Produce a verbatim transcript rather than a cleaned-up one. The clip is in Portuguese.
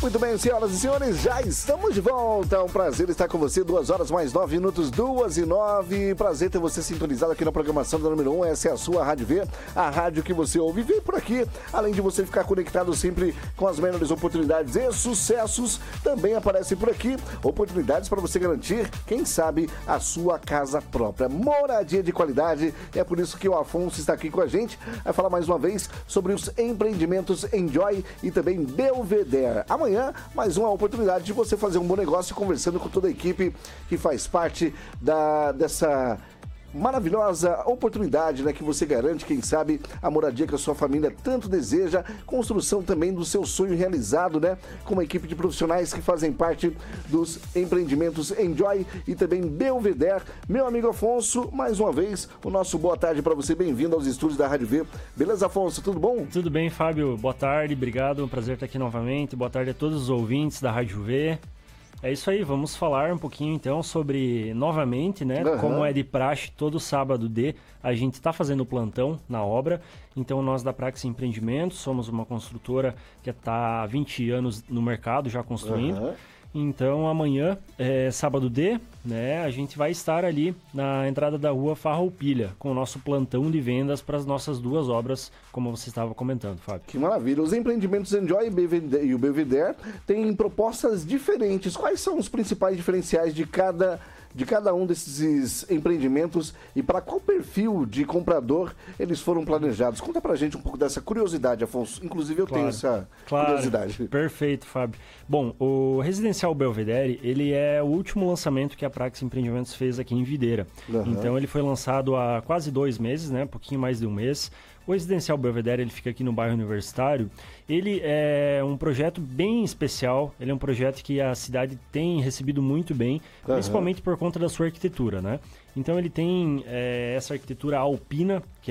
Muito bem, senhoras e senhores, já estamos de volta. É um prazer estar com você. Duas horas mais nove minutos, duas e nove. Prazer ter você sintonizado aqui na programação da número um. Essa é a sua Rádio V, a rádio que você ouve e vem por aqui. Além de você ficar conectado sempre com as melhores oportunidades e sucessos, também aparecem por aqui oportunidades para você garantir, quem sabe, a sua casa própria. Moradia de qualidade. É por isso que o Afonso está aqui com a gente. Vai falar mais uma vez sobre os empreendimentos Enjoy e também Belvedere. Amanhã, mais uma oportunidade de você fazer um bom negócio conversando com toda a equipe que faz parte da, dessa maravilhosa oportunidade, né, que você garante, quem sabe, a moradia que a sua família tanto deseja, construção também do seu sonho realizado, né, com uma equipe de profissionais que fazem parte dos empreendimentos Enjoy e também Belvedere. Meu amigo Afonso, mais uma vez, o nosso boa tarde para você, bem-vindo aos estúdios da Rádio V. Beleza, Afonso? Tudo bom? Tudo bem, Fábio. Boa tarde, obrigado, é um prazer estar aqui novamente. Boa tarde a todos os ouvintes da Rádio V. É isso aí, vamos falar um pouquinho então sobre, novamente, né, uhum. como é de praxe, todo sábado de a gente está fazendo plantão na obra. Então nós da Praxis Empreendimentos somos uma construtora que está há vinte anos no mercado já construindo. Uhum. Então amanhã, é, sábado D, né, a gente vai estar ali na entrada da rua Farroupilha com o nosso plantão de vendas para as nossas duas obras, como você estava comentando, Fábio. Que maravilha! Os empreendimentos Enjoy e o Belvedere têm propostas diferentes. Quais são os principais diferenciais de cada de cada um desses empreendimentos e para qual perfil de comprador eles foram planejados? Conta pra gente um pouco dessa curiosidade, Afonso. Inclusive eu claro, tenho essa claro, curiosidade. Perfeito, Fábio. Bom, o Residencial Belvedere, ele é o último lançamento que a Praxis Empreendimentos fez aqui em Videira. Uhum. Então ele foi lançado há quase dois meses, né? Um pouquinho mais de um mês. O Residencial Belvedere, ele fica aqui no bairro Universitário. Ele é um projeto bem especial, ele é um projeto que a cidade tem recebido muito bem, uhum. principalmente por conta da sua arquitetura, né? Então ele tem é, essa arquitetura alpina, que